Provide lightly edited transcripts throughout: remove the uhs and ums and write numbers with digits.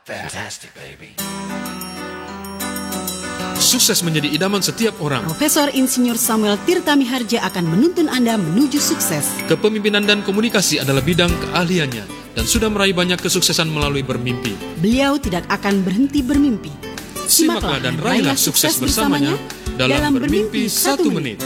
Fantastic, baby. Sukses menjadi idaman setiap orang. Profesor Insinyur Samuel Tirta Miharja akan menuntun Anda menuju sukses. Kepemimpinan dan komunikasi adalah bidang keahliannya dan sudah meraih banyak kesuksesan melalui bermimpi. Beliau tidak akan berhenti bermimpi. Simaklah dan raihlah sukses bersamanya dalam Bermimpi 1 Menit.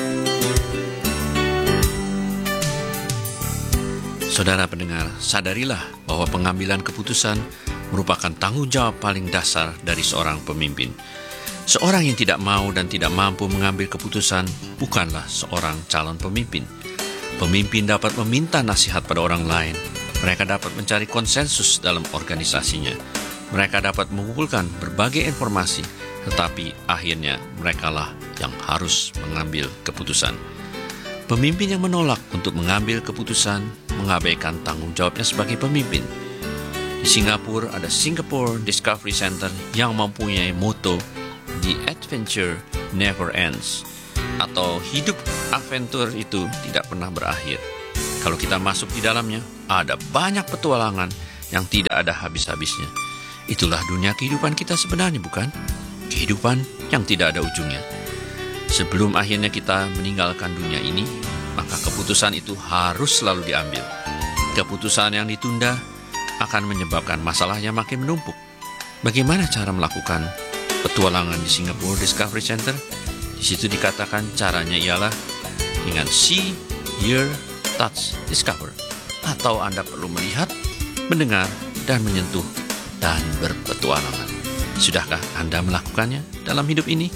Saudara pendengar, sadarilah bahwa pengambilan keputusan merupakan tanggung jawab paling dasar dari seorang pemimpin. Seorang yang tidak mau dan tidak mampu mengambil keputusan bukanlah seorang calon pemimpin. Pemimpin dapat meminta nasihat pada orang lain. Mereka dapat mencari konsensus dalam organisasinya. Mereka dapat mengumpulkan berbagai informasi, tetapi akhirnya merekalah yang harus mengambil keputusan. Pemimpin yang menolak untuk mengambil keputusan mengabaikan tanggung jawabnya sebagai pemimpin. Di Singapura ada Singapore Discovery Center yang mempunyai moto The Adventure Never Ends, atau hidup adventure itu tidak pernah berakhir. Kalau kita masuk di dalamnya, ada banyak petualangan yang tidak ada habis-habisnya. Itulah dunia kehidupan kita sebenarnya, bukan? Kehidupan yang tidak ada ujungnya. Sebelum akhirnya kita meninggalkan dunia ini, maka keputusan itu harus selalu diambil. Keputusan yang ditunda akan menyebabkan masalah yang makin menumpuk. Bagaimana cara melakukan petualangan di Singapore Discovery Center? Di situ dikatakan caranya ialah dengan see, hear, touch, discover. Atau Anda perlu melihat, mendengar, dan menyentuh, dan berpetualangan. Sudahkah Anda melakukannya dalam hidup ini?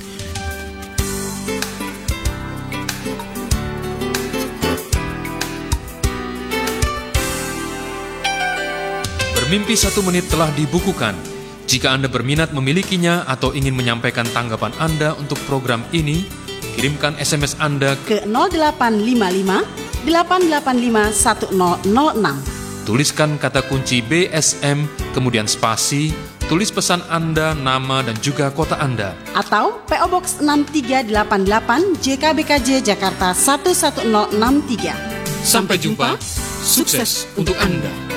Bermimpi 1 Menit telah dibukukan. Jika Anda berminat memilikinya atau ingin menyampaikan tanggapan Anda untuk program ini, kirimkan SMS Anda ke 0855 885 1006. Tuliskan kata kunci BSM, kemudian spasi, tulis pesan Anda, nama, dan juga kota Anda. Atau PO Box 6388 JKBKJ Jakarta 11063. Sampai jumpa, sukses untuk Anda.